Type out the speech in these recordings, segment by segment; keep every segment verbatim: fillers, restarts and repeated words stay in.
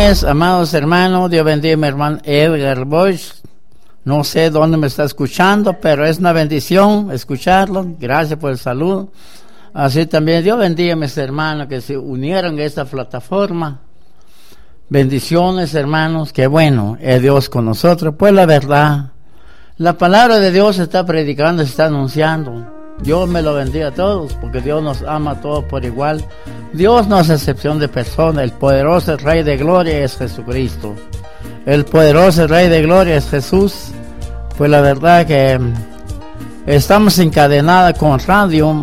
bendiciones, amados hermanos. Dios bendiga a mi hermano Edgar Bosch. No sé dónde me está escuchando, pero es una bendición escucharlo. Gracias por el saludo. Así también Dios bendiga a mis hermanos que se unieron a esta plataforma. Bendiciones, hermanos. Qué bueno es Dios con nosotros. Pues la verdad, la palabra de Dios se está predicando, se está anunciando. Dios me lo bendiga a todos, porque Dios nos ama a todos por igual. Dios no es excepción de persona. El poderoso Rey de Gloria es Jesucristo. El poderoso Rey de Gloria es Jesús. Pues la verdad que estamos encadenados con radio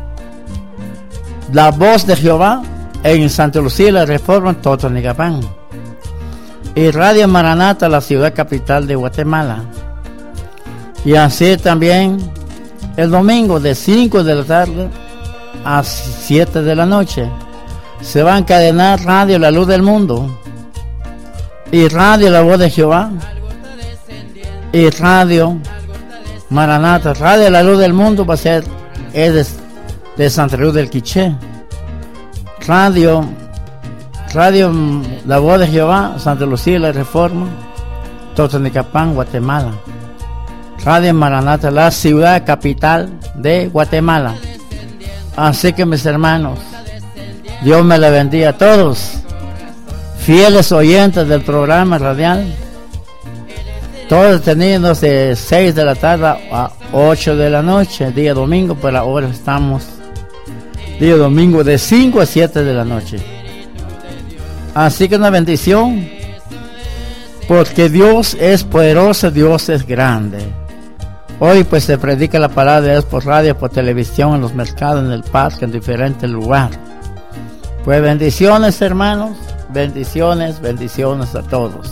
La Voz de Jehová en Santa Lucía, la Reforma, Totonicapán, y Radio Maranata, la ciudad capital de Guatemala. Y así también el domingo de cinco de la tarde a siete de la noche se va a encadenar Radio La Luz del Mundo y Radio La Voz de Jehová y Radio Maranata. Radio La Luz del Mundo va a ser es de, de Santa Cruz del Quiché. Radio Radio La Voz de Jehová, Santa Lucía la Reforma, Totonicapán, Guatemala. Radio Maranata, la ciudad capital de Guatemala. Así que mis hermanos, Dios me la bendiga a todos, fieles oyentes del programa radial, todos tenidos de seis de la tarde a ocho de la noche, día domingo, pero ahora estamos día domingo de cinco a siete de la noche. Así que una bendición, porque Dios es poderoso, Dios es grande. Hoy pues se predica la palabra de Dios por radio, por televisión, en los mercados, en el parque, en diferentes lugares. Pues bendiciones, hermanos, bendiciones, bendiciones a todos.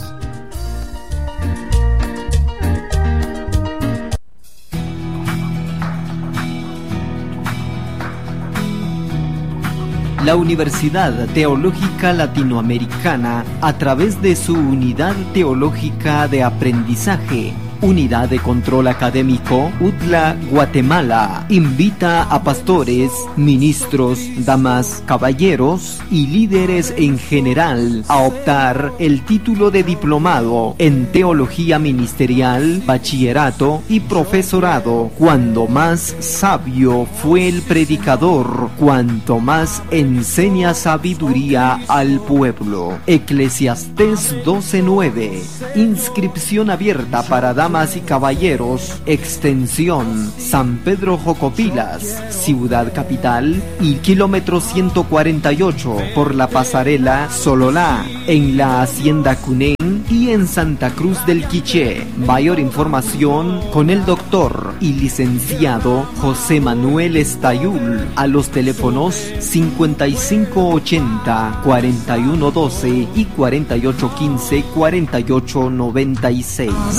La Universidad Teológica Latinoamericana, a través de su Unidad Teológica de Aprendizaje, Unidad de Control Académico, U T L A Guatemala, invita a pastores, ministros, damas, caballeros y líderes en general a optar el título de diplomado en Teología Ministerial, Bachillerato y Profesorado. Cuando más sabio fue el predicador, cuanto más enseña sabiduría al pueblo. Eclesiastés doce nueve. Inscripción abierta para damas y caballeros. Extensión San Pedro Jocopilas, Ciudad Capital, y kilómetro ciento cuarenta y ocho por la pasarela Sololá, en la Hacienda Cunén y en Santa Cruz del Quiché. Mayor información con el doctor y licenciado José Manuel Estayul a los teléfonos cincuenta y cinco ochenta, cuarenta y uno doce y cuarenta y ocho quince, cuarenta y ocho noventa y seis.